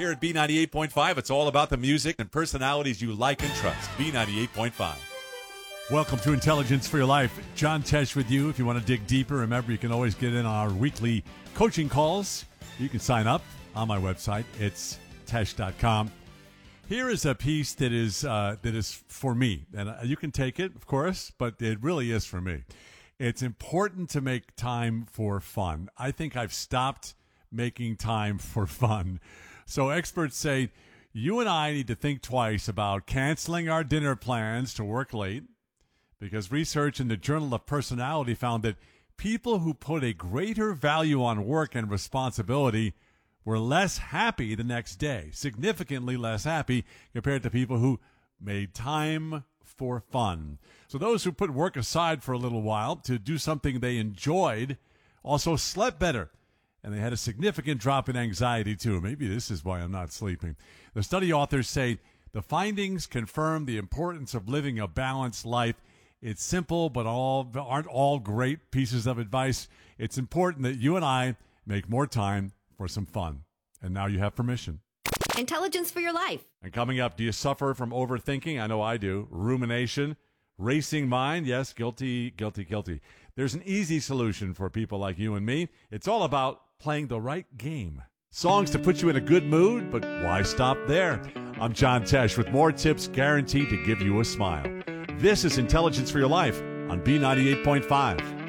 Here at B98.5, it's all about the music and personalities you like and trust. B98.5. Welcome to Intelligence for Your Life. John Tesh with you. If you want to dig deeper, remember you can always get in on our weekly coaching calls. You can sign up on my website. It's tesh.com. Here is a piece that is for me, and you can take it, of course, but it really is for me. It's important to make time for fun. I think I've stopped making time for fun. So experts say you and I need to think twice about canceling our dinner plans to work late, because research in the Journal of Personality found that people who put a greater value on work and responsibility were less happy the next day, significantly less happy compared to people who made time for fun. So those who put work aside for a little while to do something they enjoyed also slept better, and they had a significant drop in anxiety too. Maybe this is why I'm not sleeping. The study authors say the findings confirm the importance of living a balanced life. It's simple, but aren't all great pieces of advice. It's important that you and I make more time for some fun. And now you have permission. Intelligence for Your Life. And coming up, do you suffer from overthinking? I know I do. Rumination, racing mind. Yes, guilty. There's an easy solution for people like you and me. It's all about playing the right game. Songs to put you in a good mood, but why stop there? I'm John Tesh with more tips guaranteed to give you a smile. This is Intelligence for Your Life on B98.5.